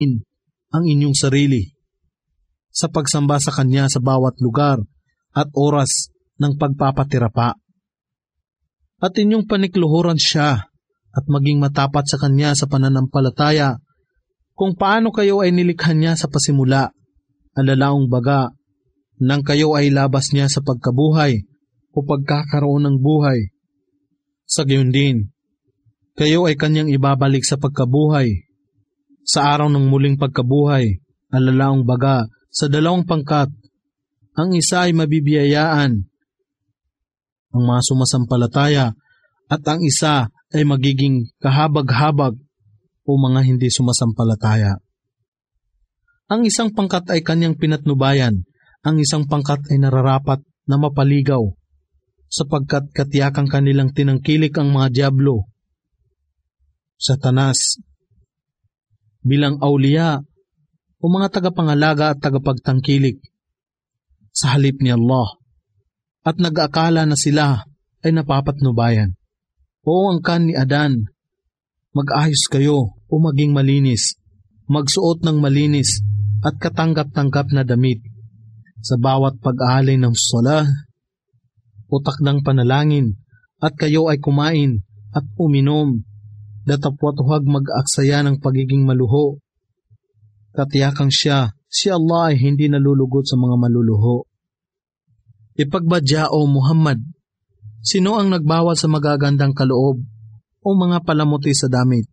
ang inyong sarili sa pagsamba sa Kanya sa bawat lugar at oras ng pagpapatira pa. At inyong panikluhuran siya at maging matapat sa Kanya sa pananampalataya kung paano kayo ay nilikha niya sa pasimula, alalaong baga, nang kayo ay labas niya sa pagkabuhay o pagkakaroon ng buhay. Sa gayon din, kayo ay Kanyang ibabalik sa pagkabuhay sa araw ng muling pagkabuhay, alalaong baga, sa dalawang pangkat. Ang isa ay mabibiyayaan, ang mga sumasampalataya, at ang isa ay magiging kahabag-habag o mga hindi sumasampalataya. Ang isang pangkat ay Kanyang pinatnubayan, ang isang pangkat ay nararapat na mapaligaw, sapagkat katiyakang kanilang tinangkilik ang mga dyablo, Satanas, bilang awliya o mga tagapangalaga at tagapagtangkilik sa halip ni Allah, at nag-aakala na sila ay napapatnubayan. O angkan ni Adan, mag-ayos kayo o maging malinis, magsuot ng malinis at katanggap-tanggap na damit sa bawat pag-aalay ng salah o takdang panalangin, at kayo ay kumain at uminom, datapwat huwag mag-aksaya ng pagiging maluho. Katiyakang si Allah ay hindi nalulugot sa mga maluluho. Ipagbadya o Muhammad, sino ang nagbawal sa magagandang kaloob o mga palamuti sa damit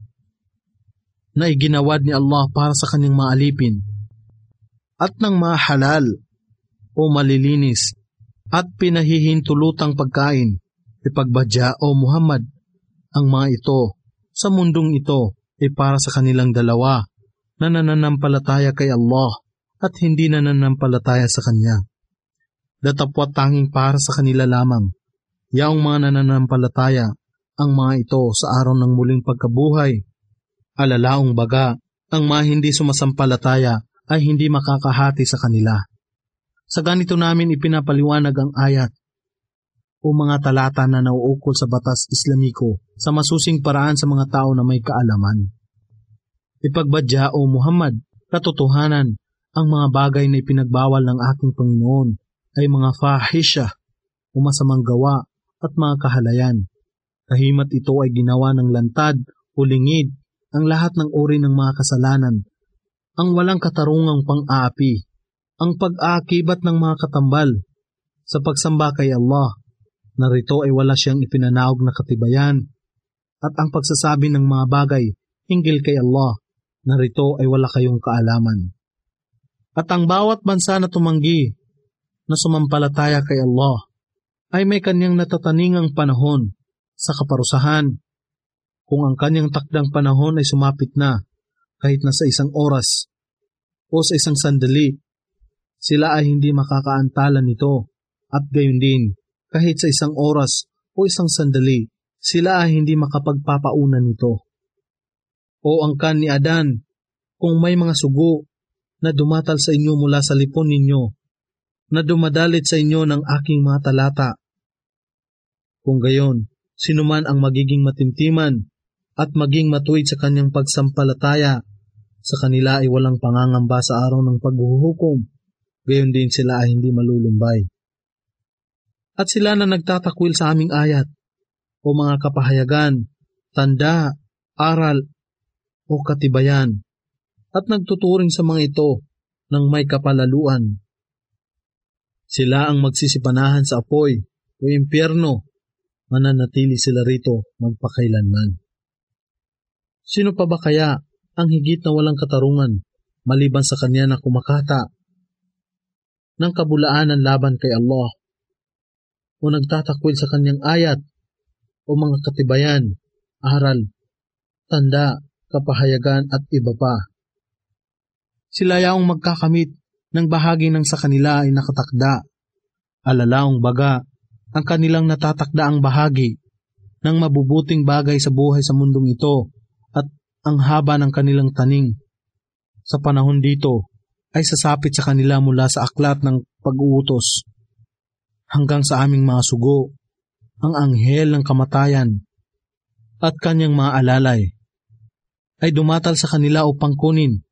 na iginawad ni Allah para sa Kanyang maalipin at ng mga halal o malilinis at pinahihintulutang pagkain? Ipagbadya o Muhammad, ang mga ito sa mundong ito ay para sa kanilang dalawa na nananampalataya kay Allah at hindi nananampalataya sa Kanya. Datapwat tanging para sa kanila lamang, yaong mga nananampalataya, ang mga ito sa araw ng muling pagkabuhay. Alalaong baga, ang mga hindi sumasampalataya ay hindi makakahati sa kanila. Sa ganito namin ipinapaliwanag ang ayat o mga talata na nauukol sa batas Islamiko sa masusing paraan sa mga tao na may kaalaman. Ipagbadya o Muhammad, katotohanan, ang mga bagay na ipinagbawal ng aking Panginoon ay mga fahisha o masamang gawa at mga kahalayan. Kahimat ito ay ginawa ng lantad o lingid, ang lahat ng uri ng mga kasalanan, ang walang katarungang pang-aapi, ang pag-aakibat ng mga katambal sa pagsamba kay Allah, narito ay wala siyang ipinanaog na katibayan, at ang pagsasabi ng mga bagay hinggil kay Allah, narito ay wala kayong kaalaman. At ang bawat bansa na tumanggi na sumampalataya kay Allah ay may Kanyang natataningang panahon sa kaparusahan. Kung ang Kanyang takdang panahon ay sumapit na, kahit na sa isang oras o sa isang sandali, sila ay hindi makakaantala nito, at gayon din, kahit sa isang oras o isang sandali, sila ay hindi makapagpapauna nito. O angkan ni Adan, kung may mga sugo na dumatal sa inyo mula sa lipon ninyo, na dumadalit sa inyo ng aking mga talata. Kung gayon, sino man ang magiging matimtiman at maging matuwid sa kanyang pagsampalataya, sa kanila ay walang pangangamba sa araw ng paghuhukom, gayon din sila ay hindi malulumbay. At sila na nagtatakwil sa aming ayat, o mga kapahayagan, tanda, aral, o katibayan, at nagtuturing sa mga ito ng may kapalaluan. Sila ang magsisipanahan sa apoy o impyerno, mananatili sila rito magpakailanman. Sino pa ba kaya ang higit na walang katarungan maliban sa Kanya na kumakata ng kabulaanan laban kay Allah o nagtatakwil sa Kanyang ayat o mga katibayan, aral, tanda, kapahayagan at iba pa? Sila yaong magkakamit ng bahagi ng sa kanila ay nakatakda. Alalaong baga, ang kanilang natatakdaang bahagi ng mabubuting bagay sa buhay sa mundong ito at ang haba ng kanilang taning sa panahon dito ay sasapit sa kanila mula sa aklat ng pag-uutos hanggang sa aming mga sugo, ang anghel ng kamatayan at kanyang mga alalay ay dumatal sa kanila upang kunin